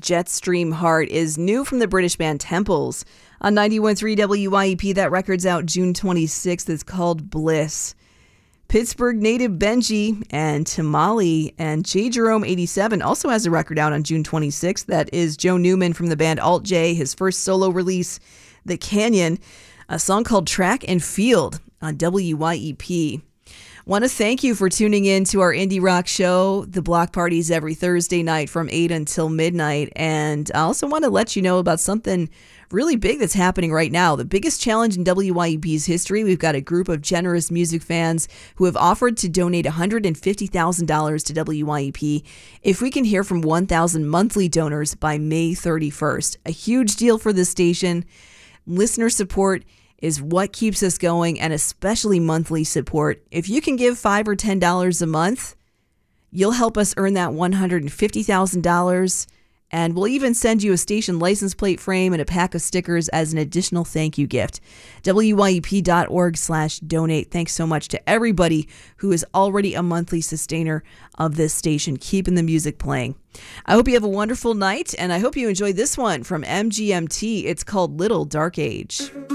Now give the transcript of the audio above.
Jetstream Heart is new from the British band Temples. On 91.3 WYEP, that record's out June 26th. It's called Bliss. Pittsburgh native Benji and Tamale and J. Jerome 87 also has a record out on June 26th. That is Joe Newman from the band Alt J, his first solo release, The Canyon, a song called Track and Field on WYEP. Want to thank you for tuning in to our indie rock show, The Block Parties, every Thursday night from 8 until midnight. And I also want to let you know about something really big that's happening right now. The biggest challenge in WYEP's history. We've got a group of generous music fans who have offered to donate $150,000 to WYEP if we can hear from 1,000 monthly donors by May 31st. A huge deal for this station. Listener support is what keeps us going, and especially monthly support. If you can give $5 or $10 a month, you'll help us earn that $150,000, and we'll even send you a station license plate frame and a pack of stickers as an additional thank you gift. WYEP.org/donate. Thanks so much to everybody who is already a monthly sustainer of this station, keeping the music playing. I hope you have a wonderful night, and I hope you enjoyed this one from MGMT. It's called Little Dark Age.